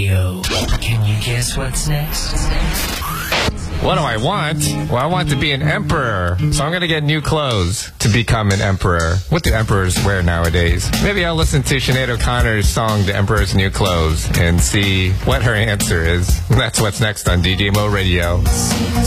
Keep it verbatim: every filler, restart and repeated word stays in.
Radio. Can you guess what's next? What do I want? Well, I want to be an emperor. So I'm going to get new clothes to become an emperor. What do emperors wear nowadays? Maybe I'll listen to Sinead O'Connor's song, The Emperor's New Clothes, and see what her answer is. That's what's next on D J Mo Radio.